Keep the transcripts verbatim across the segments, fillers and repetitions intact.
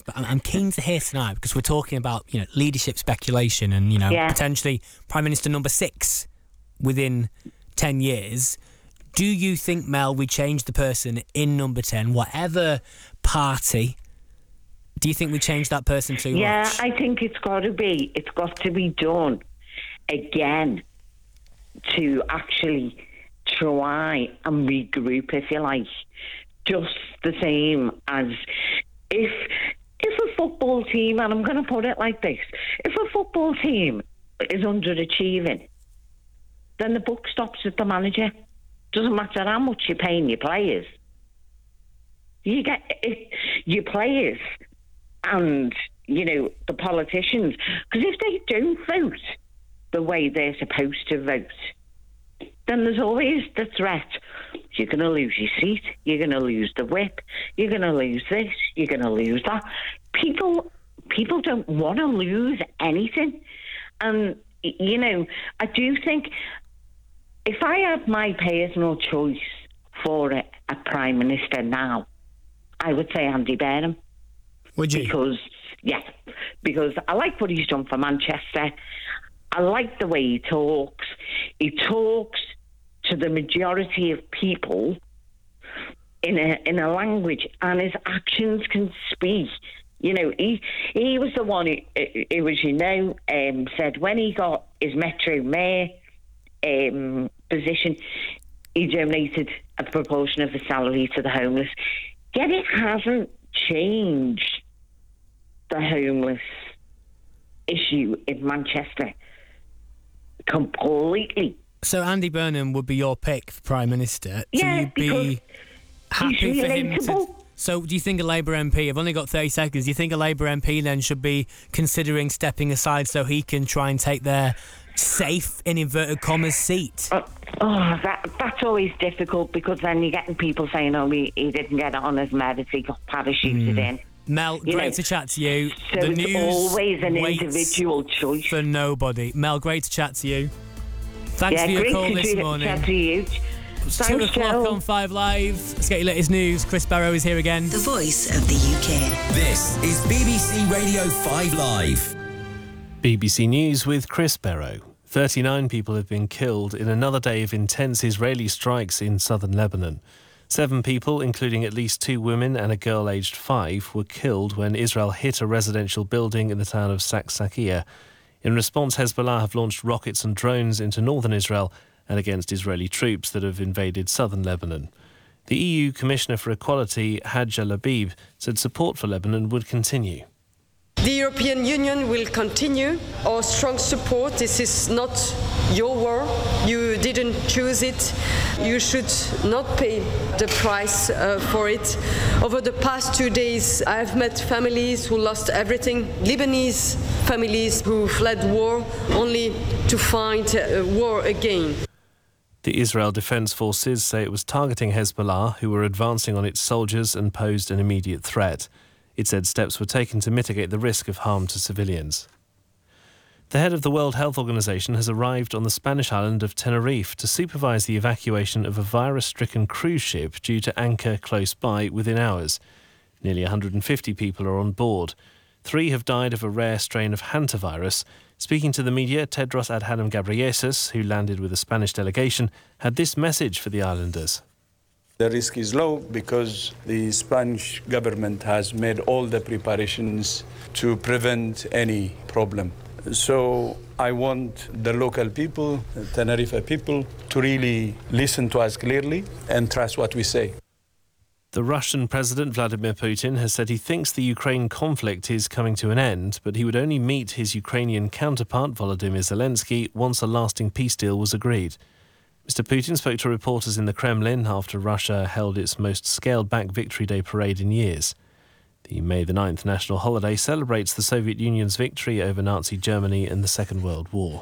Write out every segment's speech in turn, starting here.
but I'm, I'm keen to hear tonight because we're talking about, you know, leadership speculation and, you know, yeah. potentially Prime Minister number six within ten years. Do you think, Mel, we change the person in number ten, whatever party? Do you think we change that person too yeah, much? Yeah, I think it's got to be. It's got to be done again to actually try and regroup, if you like. Just the same as if if a football team, and I'm going to put it like this, if a football team is underachieving, then the buck stops with the manager. Doesn't matter how much you're paying your players. You get it, your players and, you know, the politicians. Because if they don't vote the way they're supposed to vote, then there's always the threat. You're going to lose your seat. You're going to lose the whip. You're going to lose this. You're going to lose that. People, people don't want to lose anything. And, you know, I do think if I had my personal choice for a, a Prime Minister now, I would say Andy Burnham. Would you? Because, yeah, because I like what he's done for Manchester. I like the way he talks. He talks to the majority of people in a in a language, and his actions can speak. You know, he he was the one who, who was, you know, um, said when he got his Metro Mayor um, position, he donated a proportion of the salary to the homeless. Yet it hasn't changed the homeless issue in Manchester completely. So Andy Burnham would be your pick for Prime Minister. Yeah, so you'd be happy for him to... So do you think a Labour M P, I've only got thirty seconds, do you think a Labour M P then should be considering stepping aside so he can try and take their safe, in inverted commas, seat? Uh, oh, that that's always difficult because then you're getting people saying, oh, he, he didn't get it on his merits, he got parachuted mm. in. Mel, you great know, to chat to you. So the it's news always an individual choice. For nobody. Mel, great to chat to you. Thanks yeah, for your great call to this do, morning. Chat to you. It's Thanks, two o'clock Joe. on Five Live. Let's get your latest news. Chris Barrow is here again. The voice of the U K. This is B B C Radio Five Live. B B C News with Chris Barrow. thirty-nine people have been killed in another day of intense Israeli strikes in southern Lebanon. Seven people, including at least two women and a girl aged five, were killed when Israel hit a residential building in the town of Saksakia. In response, Hezbollah have launched rockets and drones into northern Israel and against Israeli troops that have invaded southern Lebanon. The E U Commissioner for Equality, Hadja Labib, said support for Lebanon would continue. The European Union will continue our strong support. This is not your war. You didn't choose it. You should not pay the price uh, for it. Over the past two days, I have met families who lost everything, Lebanese families who fled war only to find uh, war again. The Israel Defense Forces say it was targeting Hezbollah, who were advancing on its soldiers and posed an immediate threat. It said steps were taken to mitigate the risk of harm to civilians. The head of the World Health Organization has arrived on the Spanish island of Tenerife to supervise the evacuation of a virus-stricken cruise ship due to anchor close by within hours. Nearly one hundred fifty people are on board. Three have died of a rare strain of hantavirus. Speaking to the media, Tedros Adhanom Ghebreyesus, who landed with a Spanish delegation, had this message for the islanders. The risk is low because the Spanish government has made all the preparations to prevent any problem. So I want the local people, the Tenerife people, to really listen to us clearly and trust what we say. The Russian President Vladimir Putin has said he thinks the Ukraine conflict is coming to an end, but he would only meet his Ukrainian counterpart Volodymyr Zelensky once a lasting peace deal was agreed. Mister Putin spoke to reporters in the Kremlin after Russia held its most scaled-back Victory Day parade in years. The May the ninth national holiday celebrates the Soviet Union's victory over Nazi Germany in the Second World War.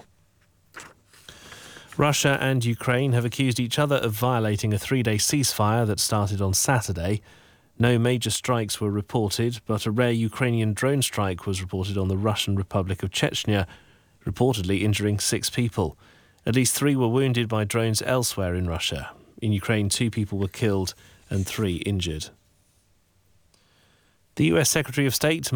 Russia and Ukraine have accused each other of violating a three-day ceasefire that started on Saturday. No major strikes were reported, but a rare Ukrainian drone strike was reported on the Russian Republic of Chechnya, reportedly injuring six people. At least three were wounded by drones elsewhere in Russia. In Ukraine, two people were killed and three injured. The U S Secretary of State